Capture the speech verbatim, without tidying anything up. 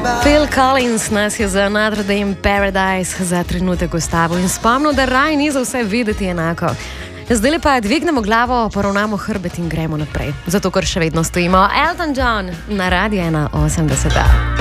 Phil Collins nas je za Another Day in Paradise za trenutek ustavil in spomnil, da raj ni za vse videti enako. Zdaj pa dvignemo glavo, poravnamo hrbet in gremo naprej. Zato, ker še vedno stojimo. Elton John na Radio ena osemdeset.